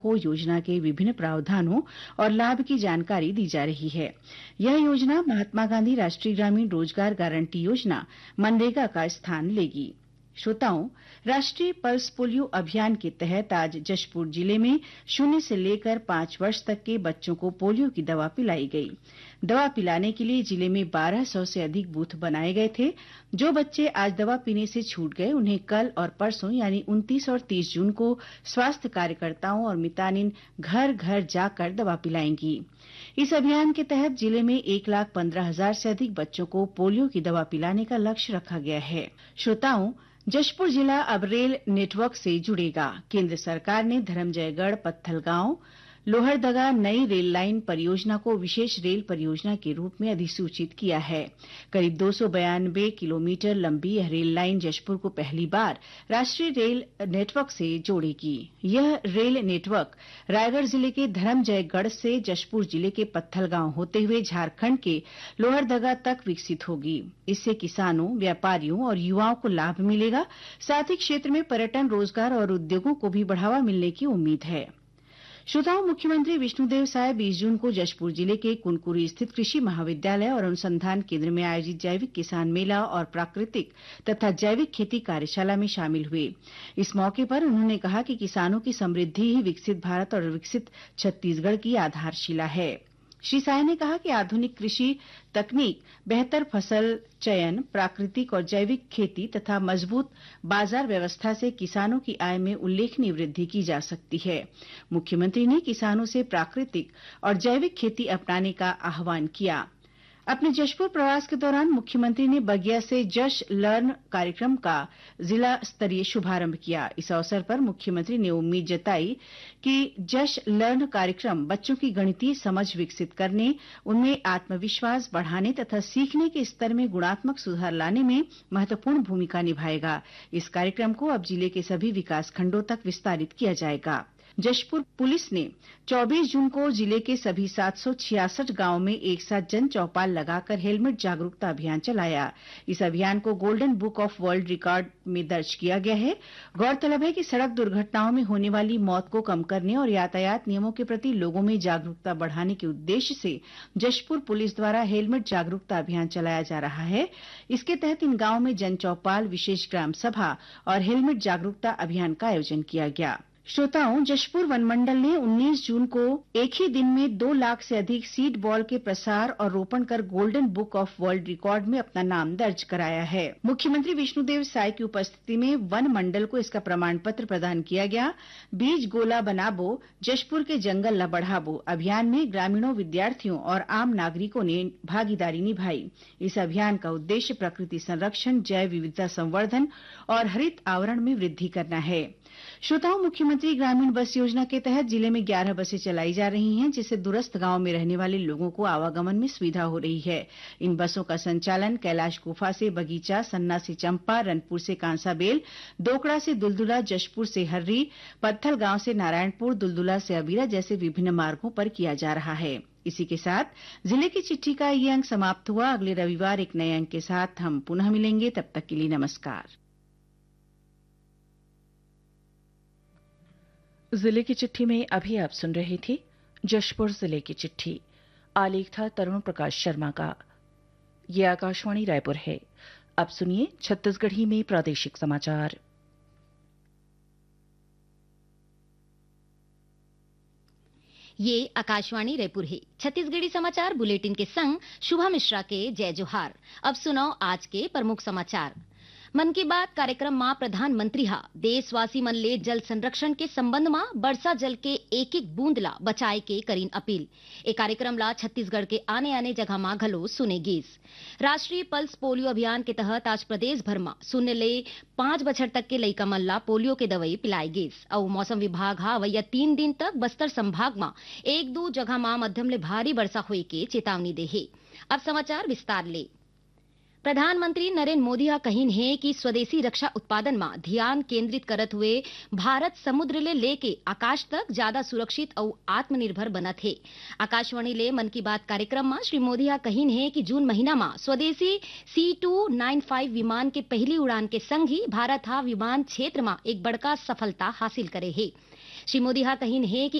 को योजना के विभिन्न प्रावधानों और लाभ की जानकारी दी जा रही है। यह योजना महात्मा गांधी राष्ट्रीय ग्रामीण रोजगार गारंटी योजना मनरेगा का स्थान लेगी। श्रोताओं, राष्ट्रीय पल्स पोलियो अभियान के तहत आज जशपुर जिले में 0 से लेकर 5 वर्ष तक के बच्चों को पोलियो की दवा पिलाई गई। दवा पिलाने के लिए जिले में 1200 से अधिक बूथ बनाए गए थे। जो बच्चे आज दवा पीने से छूट गए, उन्हें कल और परसों यानी 29 और 30 जून को स्वास्थ्य कार्यकर्ताओं और मितानिन घर घर जाकर दवा पिलाएंगी। इस अभियान के तहत जिले में 1,15,000 से अधिक बच्चों को पोलियो की दवा पिलाने का लक्ष्य रखा गया है। श्रोताओं, जशपुर जिला अब रेल नेटवर्क से जुड़ेगा। केंद्र सरकार ने धरमजयगढ़ पत्थलगांव लोहरदगा नई रेल लाइन परियोजना को विशेष रेल परियोजना के रूप में अधिसूचित किया है। करीब 292 किलोमीटर लंबी यह रेल लाइन जशपुर को पहली बार राष्ट्रीय रेल नेटवर्क से जोड़ेगी। यह रेल नेटवर्क रायगढ़ जिले के धरमजयगढ़ से जशपुर जिले के पत्थलगांव होते हुए झारखंड के लोहरदगा तक विकसित होगी। इससे किसानों, व्यापारियों और युवाओं को लाभ मिलेगा। साथ ही क्षेत्र में पर्यटन, रोजगार और उद्योगों को भी बढ़ावा मिलने की उम्मीद है। श्रोताओं, मुख्यमंत्री विष्णुदेव साय 20 जून को जशपुर जिले के कुनकुरी स्थित कृषि महाविद्यालय और अनुसंधान केंद्र में आयोजित जैविक किसान मेला और प्राकृतिक तथा जैविक खेती कार्यशाला में शामिल हुए। इस मौके पर उन्होंने कहा कि किसानों की समृद्धि ही विकसित भारत और विकसित छत्तीसगढ़ की आधारशिला है। श्री साय ने कहा कि आधुनिक कृषि तकनीक, बेहतर फसल चयन, प्राकृतिक और जैविक खेती तथा मजबूत बाजार व्यवस्था से किसानों की आय में उल्लेखनीय वृद्धि की जा सकती है। मुख्यमंत्री ने किसानों से प्राकृतिक और जैविक खेती अपनाने का आह्वान किया। अपने जशपुर प्रवास के दौरान मुख्यमंत्री ने बगिया से जश लर्न कार्यक्रम का जिला स्तरीय शुभारंभ किया। इस अवसर पर मुख्यमंत्री ने उम्मीद जताई कि जश लर्न कार्यक्रम बच्चों की गणितीय समझ विकसित करने, उनमें आत्मविश्वास बढ़ाने तथा सीखने के स्तर में गुणात्मक सुधार लाने में महत्वपूर्ण भूमिका निभाएगा। इस कार्यक्रम को अब जिले के सभी विकासखंडों तक विस्तारित किया जाएगा। जशपुर पुलिस ने 24 जून को जिले के सभी 766 गांवों में एक साथ जन चौपाल लगाकर हेलमेट जागरूकता अभियान चलाया। इस अभियान को golden book of world record में दर्ज किया गया है। गौरतलब है कि सड़क दुर्घटनाओं में होने वाली मौत को कम करने और यातायात नियमों के प्रति लोगों में जागरूकता बढ़ाने के उद्देश्य से जशपुर पुलिस द्वारा हेलमेट जागरूकता अभियान चलाया जा रहा है। इसके तहत इन गांवों में जन चौपाल, विशेष ग्राम सभा और हेलमेट जागरूकता अभियान का आयोजन किया गया। श्रोताओं, जशपुर वनमंडल ने 19 जून को एक ही दिन में 2 लाख से अधिक सीड बॉल के प्रसार और रोपण कर golden book of world record में अपना नाम दर्ज कराया है। मुख्यमंत्री विष्णुदेव साय की उपस्थिति में वन मंडल को इसका प्रमाण पत्र प्रदान किया गया। बीज गोला बनाबो, जशपुर के जंगल न बढ़ाबो अभियान में ग्रामीणों, विद्यार्थियों और आम नागरिकों ने भागीदारी निभाई। इस अभियान का उद्देश्य प्रकृति संरक्षण, जैव विविधता संवर्धन और हरित आवरण में वृद्धि करना है। श्रोताओं, मुख्यमंत्री ग्रामीण बस योजना के तहत जिले में 11 बसें चलाई जा रही हैं, जिससे दूरस्थ गांव में रहने वाले लोगों को आवागमन में सुविधा हो रही है। इन बसों का संचालन कैलाश गुफा से बगीचा, सन्ना से चंपा, रनपुर से कांसाबेल, दोकड़ा से दुलदुला, जशपुर से हर्री, पत्थल गांव से नारायणपुर, दुलदुला से अबीरा जैसे विभिन्न मार्गों पर किया जा रहा है। इसी के साथ जिले की चिट्ठी का ये अंक समाप्त हुआ। अगले रविवार एक नए अंक के साथ हम पुनः मिलेंगे। तब तक के लिए नमस्कार। जिले की चिट्ठी में अभी आप सुन रहे थे जशपुर जिले की चिट्ठी। आलेख था तरुण प्रकाश शर्मा का। ये आकाशवाणी रायपुर है। अब सुनिए छत्तीसगढ़ी में प्रादेशिक समाचार। ये आकाशवाणी रायपुर है। छत्तीसगढ़ी समाचार बुलेटिन के संग शुभा मिश्रा के जय जोहार। अब सुनो आज के प्रमुख समाचार। मन की बात कार्यक्रम में प्रधानमंत्री हा देशवासी मन ले जल संरक्षण के संबंध में वर्षा जल के एक एक बूंद ला बचाए के करीन अपील। ए कार्यक्रम ला छत्तीसगढ़ के आने आने जगह में घलो सुने गिस। राष्ट्रीय पल्स पोलियो अभियान के तहत आज प्रदेश भर में 0 ले 5 बछर तक के लइका मन ला पोलियो के दवाई पिलाई गिस। और मौसम विभाग हा अवैया 3 दिन तक बस्तर संभाग में 1-2 जगह में मध्यम ले भारी वर्षा होए के चेतावनी दे है। अब समाचार विस्तार ले। प्रधानमंत्री नरेंद्र मोदी हा कहिन है कि स्वदेशी रक्षा उत्पादन में ध्यान केंद्रित करत हुए भारत समुद्र ले लेके आकाश तक ज्यादा सुरक्षित और आत्मनिर्भर बनत है। आकाशवाणी ले मन की बात कार्यक्रम में श्री मोदी हा कहिन है कि जून महीना में स्वदेशी C295 विमान के पहली उड़ान के संग ही भारत हा विमान क्षेत्र में एक बड़का सफलता हासिल करे है। श्री मोदी हा कहिन हे कि